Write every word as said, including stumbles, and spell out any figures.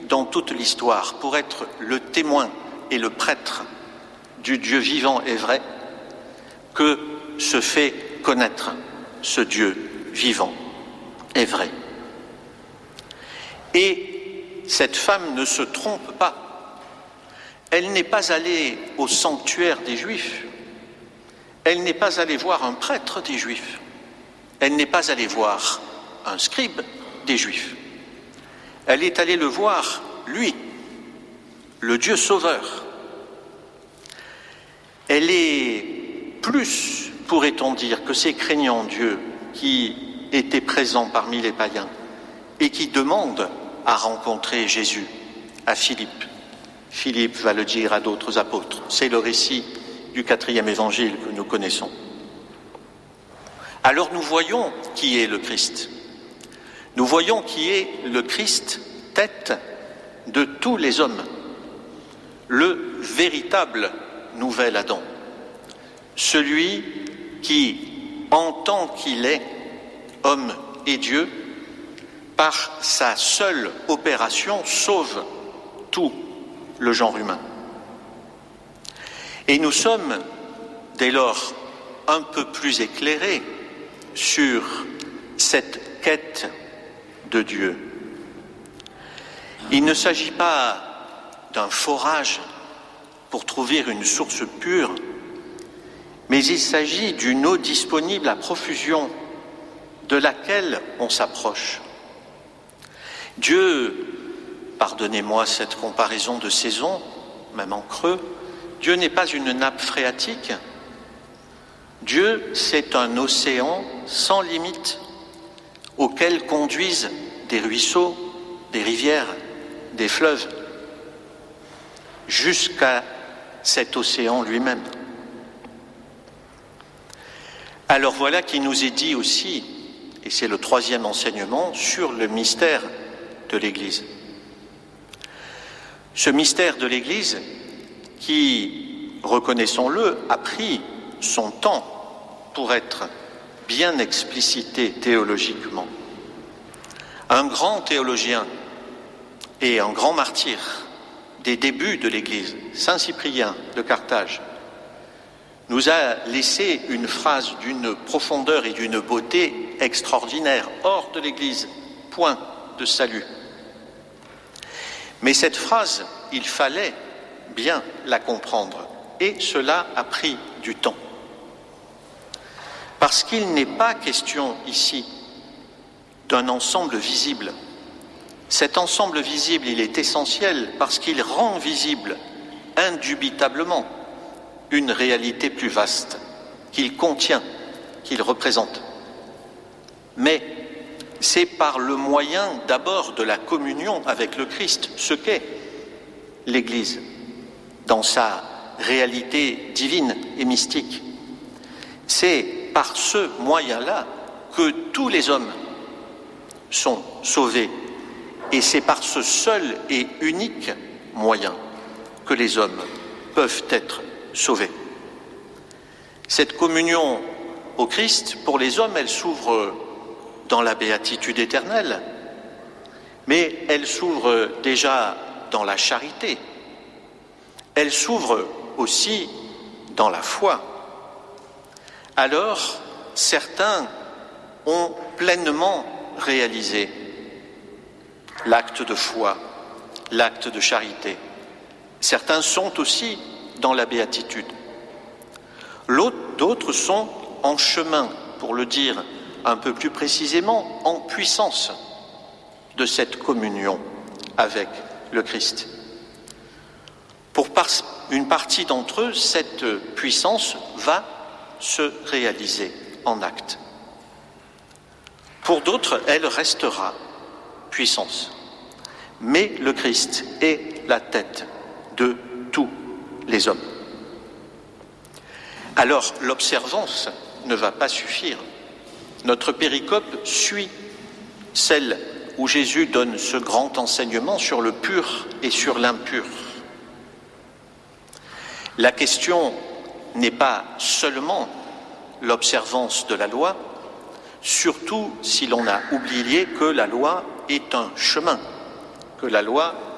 dans toute l'histoire pour être le témoin et le prêtre du Dieu vivant et vrai que se fait connaître ce Dieu vivant et vrai. Et cette femme ne se trompe pas. Elle n'est pas allée au sanctuaire des Juifs. Elle n'est pas allée voir un prêtre des Juifs. Elle n'est pas allée voir un scribe des Juifs. Elle est allée le voir, lui, le Dieu sauveur. Elle est plus, pourrait-on dire, que ces craignants Dieu qui étaient présents parmi les païens et qui demandent à rencontrer Jésus, à Philippe. Philippe va le dire à d'autres apôtres. C'est le récit du quatrième évangile que nous connaissons. Alors nous voyons qui est le Christ. Nous voyons qui est le Christ, tête de tous les hommes, le véritable nouvel Adam, celui qui, en tant qu'il est, homme et Dieu, par sa seule opération, sauve tout le genre humain. Et nous sommes, dès lors, un peu plus éclairés sur cette quête de Dieu. Il ne s'agit pas d'un forage pour trouver une source pure, mais il s'agit d'une eau disponible à profusion de laquelle on s'approche. Dieu, pardonnez-moi cette comparaison de saison, même en creux, Dieu n'est pas une nappe phréatique. Dieu, c'est un océan sans limite auquel conduisent des ruisseaux, des rivières, des fleuves, jusqu'à cet océan lui-même. Alors voilà qui nous est dit aussi, et c'est le troisième enseignement, sur le mystère de l'Église. Ce mystère de l'Église qui, reconnaissons-le, a pris son temps pour être bien explicité théologiquement. Un grand théologien et un grand martyr des débuts de l'Église, Saint Cyprien de Carthage, nous a laissé une phrase d'une profondeur et d'une beauté extraordinaire. Hors de l'Église, point de salut. Mais cette phrase, il fallait bien la comprendre, et cela a pris du temps. Parce qu'il n'est pas question ici d'un ensemble visible. Cet ensemble visible, il est essentiel parce qu'il rend visible indubitablement une réalité plus vaste qu'il contient, qu'il représente. Mais c'est par le moyen d'abord de la communion avec le Christ, ce qu'est l'Église, dans sa réalité divine et mystique. C'est par ce moyen-là que tous les hommes sont sauvés. Et c'est par ce seul et unique moyen que les hommes peuvent être sauvés. Cette communion au Christ, pour les hommes, elle s'ouvre dans la béatitude éternelle, mais elle s'ouvre déjà dans la charité. Elle s'ouvre aussi dans la foi. Alors, certains ont pleinement réalisé l'acte de foi, l'acte de charité. Certains sont aussi dans la béatitude. D'autres sont en chemin, pour le dire un peu plus précisément, en puissance de cette communion avec le Christ. Pour une partie d'entre eux, cette puissance va se réaliser en acte. Pour d'autres, elle restera puissance. Mais le Christ est la tête de tous les hommes. Alors, l'observance ne va pas suffire. Notre péricope suit celle où Jésus donne ce grand enseignement sur le pur et sur l'impur. La question n'est pas seulement l'observance de la loi, surtout si l'on a oublié que la loi est un chemin, que la loi